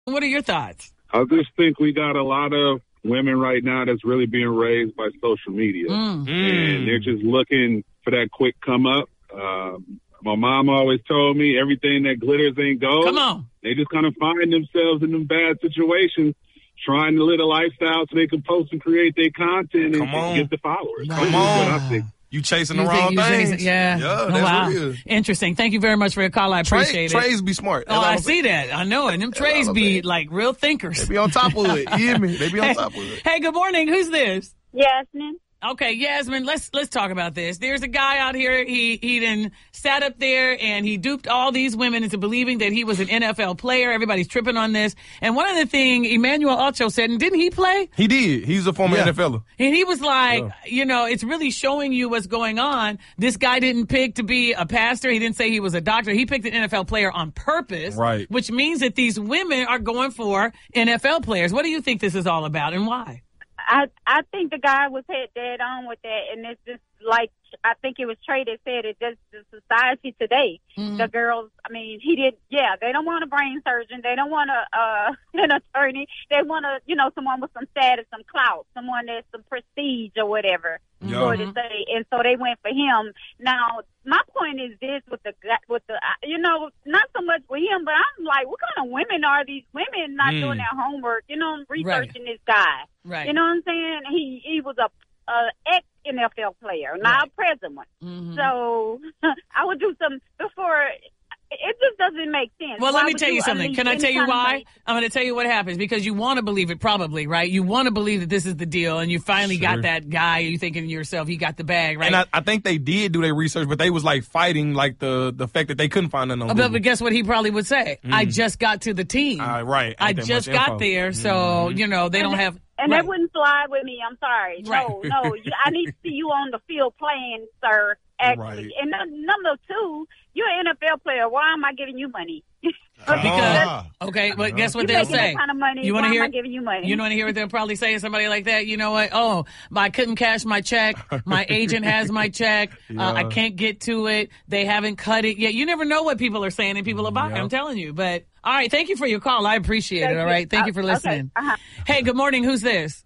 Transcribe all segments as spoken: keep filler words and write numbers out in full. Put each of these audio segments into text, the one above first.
What are your thoughts? I just think we got a lot of women right now that's really being raised by social media. Mm. And they're just looking for that quick come up. Um, my mom always told me everything that glitters ain't gold. Come on. They just kind of find themselves in them bad situations, trying to live a lifestyle so they can post and create their content and, and get the followers. Come on. What I think. You chasing the You wrong think you things. chasing- yeah. Yeah, Oh, that's wow. real. Interesting. Thank you very much for your call. I Trey, appreciate it. Trays be smart. Oh, That's all I I'm see saying. that. I know it. And them trays all I'm be saying. like real thinkers. They be on top of it. You hear me? They be on top of it. Hey, good morning. Who's this? Yasmin. Okay, Yasmin, let's let's talk about this. There's a guy out here, he he done sat up there and he duped all these women into believing that he was an N F L player. Everybody's tripping on this. And one of the things Emmanuel Ocho said, and didn't he play? He did. He's a former Yeah. N F L er. And he was like, Yeah. you know, it's really showing you what's going on. This guy didn't pick to be a pastor. He didn't say he was a doctor. He picked an N F L player on purpose. Right. Which means that these women are going for N F L players. What do you think this is all about and why? I I think the guy was head dead on with that, and it's just like I think it was Trey that said it. Just the society today, Mm-hmm. the girls. I mean, he did. Yeah, they don't want a brain surgeon. They don't want a uh, an attorney. They want a you know someone with some status, some clout, someone that's some prestige or whatever. Yeah. Sort of say. And so they went for him. Now, my point is this: with the guy- with the uh, you know not so much with him, but I'm like, what kind of women are these women not Mm. doing their homework? You know, researching this guy. Right. You know what I'm saying? He he was a, a ex N F L player, not a present one. Mhm. So I would do some before. It just doesn't make sense. Well, Why let me would tell you something. unleash Can I any tell you kind of why? money? I'm going to tell you what happens because you want to believe it probably, right? You want to believe that this is the deal and you finally Sure. got that guy. You thinking to yourself, he got the bag, right? And I, I think they did do their research, but they was like fighting like the the fact that they couldn't find nothing on but, Google. but guess what he probably would say? I just got to the team. Ah, right. I Ain't that just much got info. there. So, you know, they don't have. And right. that wouldn't fly with me. I'm sorry. Right. No, no. You, I need to see you on the field playing, sir. Actually. Right. And num- number two, you're an N F L player. Why am I giving you money? Because, Ah. okay, but guess what You're they'll making say? that kind of money. You Why want to am hear? I giving you money? You want to hear what they'll probably say to somebody like that? You know what? Oh, I couldn't cash my check. My agent has my check. Uh, I Yeah. can't get to it. They haven't cut it yet. You never know what people are saying and people are buying. Yeah. I'm telling you. But all right, thank you for your call. I appreciate Thank it. All you. right, thank you for Uh, listening. okay. Uh-huh. Hey, good morning. Who's this?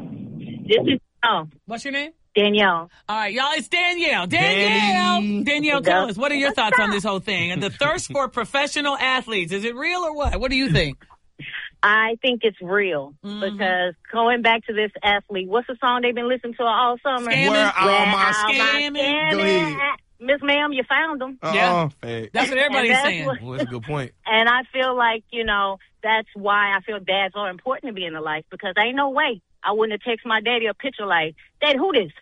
This is oh, What's your name? Danielle. All right, y'all, it's Danielle. Danielle. Danny. Danielle, tell us, what are your thoughts on this whole thing? And the thirst for professional athletes, is it real or what? What do you think? I think it's real Mhm. because going back to this athlete, what's the song they've been listening to all summer? Scamming. Where all Where my all scamming. scamming Go ahead. at? Miss Ma'am, you found them. Uh-uh, Yeah. fact. That's what everybody's And that's saying. what- Well, that's a good point. And I feel like, you know, that's why I feel dads are important to be in the life because ain't no way I wouldn't have texted my daddy a picture like, Daddy, who this?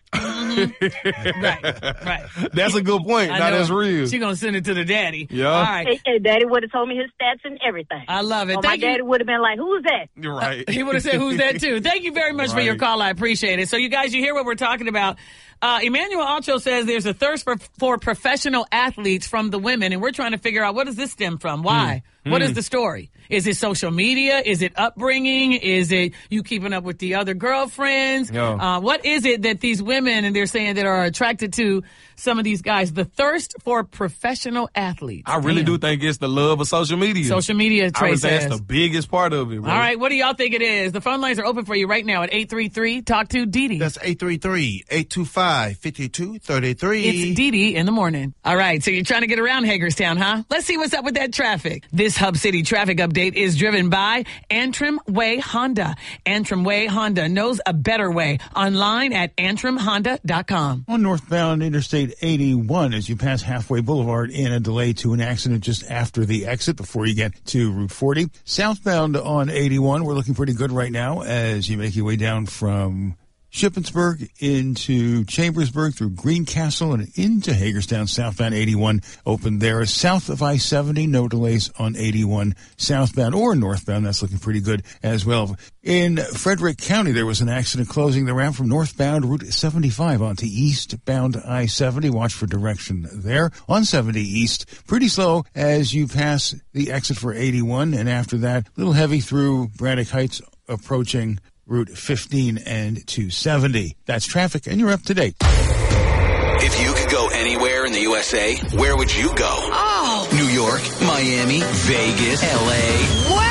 Right, right. That's a good point. I Now know. that's real. She gonna send it to the daddy. Yeah. All right. And, and daddy would have told me his stats and everything. I love it. Or my Thank daddy you. would have been like, who's that? You're right. He would have said, who's that too? Thank you very much for your Right. call. I appreciate it. So you guys, you hear what we're talking about. Uh, Emmanuel Ocho says there's a thirst for, for professional athletes from the women, and we're trying to figure out what does this stem from? Why? Hmm. What is the story? Is it social media? Is it upbringing? Is it you keeping up with the other girlfriends? Yeah. Uh, what is it that these women, and they're saying that are attracted to some of these guys? The thirst for professional athletes. I really Damn. do think it's the love of social media. Social media, I Trey would say says. that's the biggest part of it, bro. All right, what do y'all think it is? The phone lines are open for you right now at eight three three talk to Didi. That's eight three three, eight two five, five two three three. It's Didi in the morning. All right, so you're trying to get around Hagerstown, huh? Let's see what's up with that traffic. This Hub City traffic update is driven by Antrim Way Honda. Antrim Way Honda knows a better way. Online at antrim honda dot com. On northbound Interstate eighty-one, as you pass Halfway Boulevard, in a delay to an accident just after the exit before you get to Route forty. Southbound on eighty-one, we're looking pretty good right now as you make your way down from Shippensburg into Chambersburg through Greencastle and into Hagerstown. Southbound eighty-one open there. South of I seventy, no delays on eighty-one southbound or northbound. That's looking pretty good as well. In Frederick County, there was an accident closing the ramp from northbound Route seventy-five onto eastbound I seventy. Watch for direction there. On seventy East, pretty slow as you pass the exit for eighty-one, and after that, a little heavy through Braddock Heights approaching Route fifteen and two seventy. That's traffic, and you're up to date. If you could go anywhere in the U S A, where would you go? Oh! New York, Miami, Vegas, L A